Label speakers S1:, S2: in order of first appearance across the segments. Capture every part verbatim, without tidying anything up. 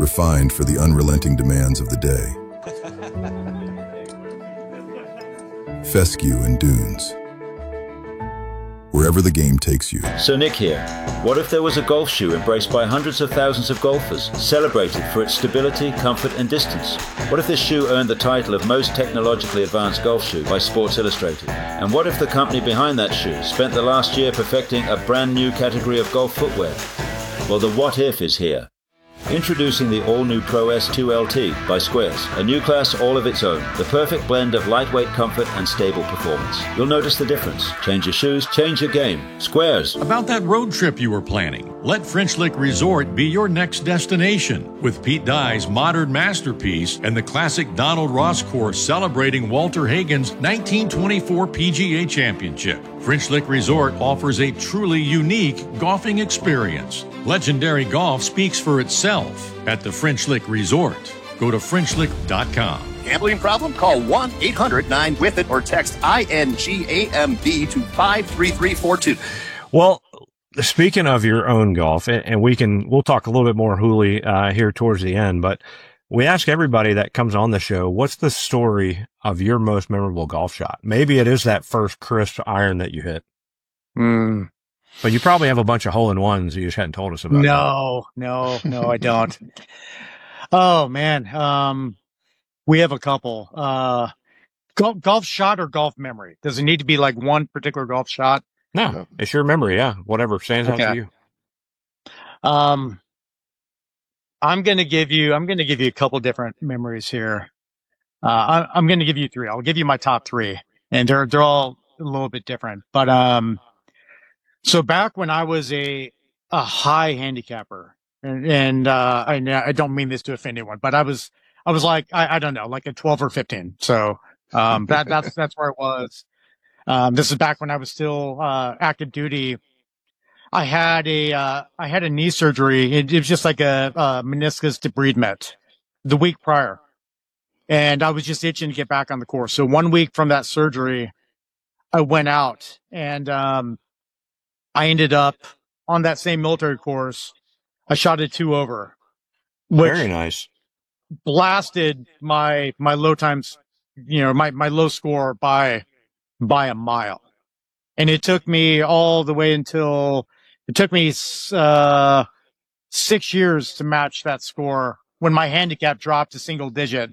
S1: refined for the unrelenting demands of the day. Fescue and Dunes. Wherever the game takes you.
S2: So Nick here. What if there was a golf shoe embraced by hundreds of thousands of golfers, celebrated for its stability, comfort and distance? What if this shoe earned the title of most technologically advanced golf shoe by Sports Illustrated? And what if the company behind that shoe spent the last year perfecting a brand new category of golf footwear? Well, the what if is here. Introducing the all-new Pro S two L T by Squares, a new class all of its own, the perfect blend of lightweight comfort and stable performance. You'll notice the difference. Change your shoes, change your game. Squares.
S3: About that road trip you were planning, let French Lick Resort be your next destination. With Pete Dye's modern masterpiece and the classic Donald Ross course celebrating Walter Hagen's nineteen twenty-four P G A Championship, French Lick Resort offers a truly unique golfing experience. Legendary golf speaks for itself at the French Lick Resort. Go to French Lick dot com.
S4: Gambling problem? Call one eight hundred nine with it or text I N G A M B to five three three four two.
S5: Well, speaking of your own golf, and we can, we'll talk a little bit more Hooley uh, here towards the end, but we ask everybody that comes on the show, what's the story of your most memorable golf shot? Maybe it is that first crisp iron that you hit.
S6: Hmm.
S5: But you probably have a bunch of hole-in-ones you just hadn't told us about.
S6: No, no, no, I don't. Oh, man. Um, we have a couple. Uh, golf, golf shot or golf memory? Does it need to be like one particular golf shot?
S5: No, it's your memory, yeah. Whatever stands
S6: Okay.
S5: out to you.
S6: Um, I'm going to give you, I'm going to give you a couple different memories here. Uh, I, I'm going to give you three. I'll give you my top three, and they're, they're all a little bit different. But, um, so back when I was a, a high handicapper, and, and, uh, I, I don't mean this to offend anyone, but I was, I was like, I, I don't know, like a twelve or fifteen. So, um, that, that's, that's where it was. Um, this is back when I was still, uh, active duty. I had a, uh, I had a knee surgery. It, it was just like a, a meniscus debridement the week prior. And I was just itching to get back on the course. So one week from that surgery, I went out and, um, I ended up on that same military course. I shot a two over, which
S5: Very nice.
S6: blasted my, my low times, you know, my, my low score by, by a mile. And it took me all the way until it took me, uh, six years to match that score when my handicap dropped to single digit.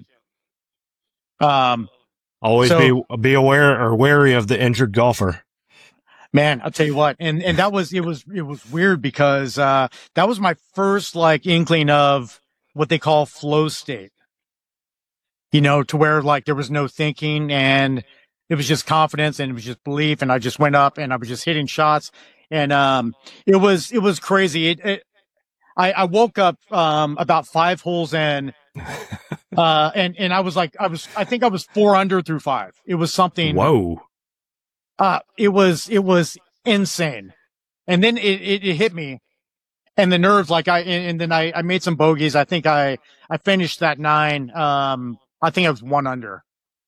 S6: Um,
S5: Always
S6: so,
S5: be, be aware or wary of the injured golfer.
S6: Man, I'll tell you what, and, and that was, it was, it was weird because, uh, that was my first like inkling of what they call flow state, you know, to where like there was no thinking and it was just confidence and it was just belief. And I just went up and I was just hitting shots and, um, it was, it was crazy. It, it I, I woke up, um, about five holes in, uh, and, and I was like, I was, I think I was four under through five. It was something.
S5: Whoa.
S6: Uh, it was, it was insane. And then it, it, it hit me and the nerves, like I, and, and then I, I made some bogeys. I think I, I finished that nine. Um, I think I was one under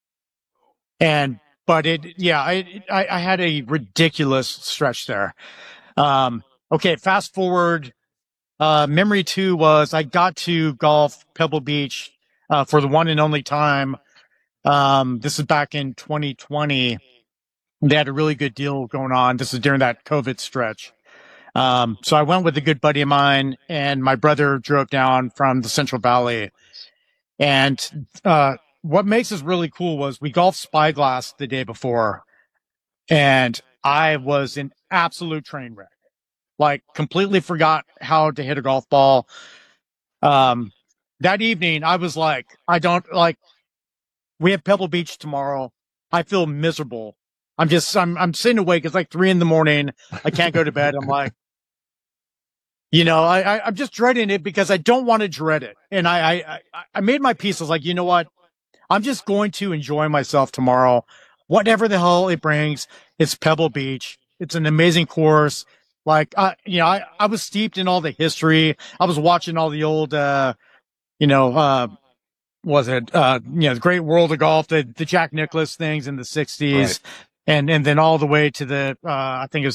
S6: and, but it, yeah, I, I, I had a ridiculous stretch there. Um, okay. Fast forward. Uh, memory two was I got to golf Pebble Beach, uh, for the one and only time. Um, this is back in twenty twenty. They had a really good deal going on. This is during that COVID stretch. Um, so I went with a good buddy of mine and my brother drove down from the Central Valley. And, uh, what makes this really cool was we golfed Spyglass the day before and I was an absolute train wreck, like completely forgot how to hit a golf ball. Um, that evening I was like, I don't like, we have Pebble Beach tomorrow. I feel miserable. I'm just, I'm, I'm sitting awake. It's like three in the morning. I can't go to bed. I'm like, you know, I, I, I'm just dreading it because I don't want to dread it. And I, I, I, I made my peace. I was like, you know what? I'm just going to enjoy myself tomorrow. Whatever the hell it brings. It's Pebble Beach. It's an amazing course. Like, I, you know, I, I was steeped in all the history. I was watching all the old, uh, you know, uh, was it, uh, you know, the Great World of Golf, the, the Jack Nicklaus things in the sixties. Right. And, and then all the way to the, uh, I think it was